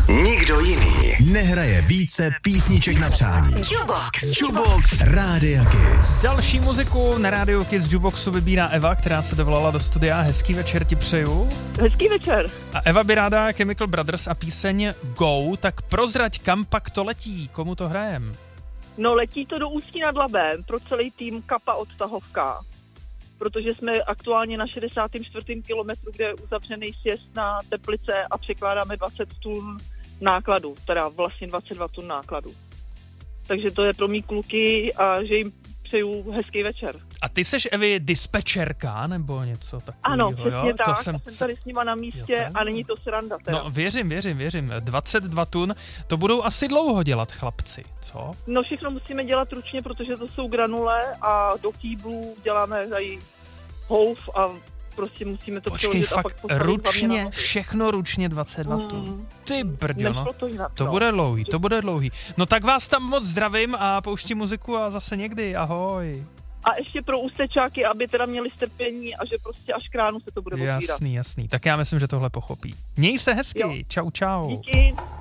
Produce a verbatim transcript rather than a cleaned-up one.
Nikdo jiný nehraje více písniček na přání. Jukebox. Jukebox Rádia Kiss. Další muziku na Rádio Kiss Jukeboxu vybírá Eva, která se dovolala do studia. Hezký večer ti přeju. Hezký večer. A Eva by ráda Chemical Brothers a píseň Go, tak prozrať, kam pak to letí, komu to hrajem? No letí to do Ústí nad Labem pro celý tým Kappa Odtahovka, protože jsme aktuálně na šedesátém čtvrtém kilometru, kde je uzavřený sjezd na Teplice a překládáme dvacet tun nákladu, teda vlastně dvacet dva tun nákladu. Takže to je pro mý kluky a že jim přeju hezký večer. A ty seš, Evi, dispečerka nebo něco takového? Ano, přesně jo? tak. To jsem, jsem tady s nima na místě jo, a není to sranda. Teda. No věřím, věřím, věřím. dvacet dva tun, to budou asi dlouho dělat chlapci, co? No všechno musíme dělat ručně, protože to jsou granule a do kýblů děláme tady houf a prostě musíme to Počkej, fakt ručně, na všechno ručně dvacet dva tun. Mm. Ty brďo, no. To, jinak, to no. bude dlouhý, to bude dlouhý. No tak vás tam moc zdravím a pouštím muziku a zase někdy, ahoj. A ještě pro ústečáky, aby teda měli strpění a že prostě až k ránu se to bude otvírat. Jasný, jasný. Tak já myslím, že tohle pochopí. Měj se hezky, jo. Čau, čau. Díky.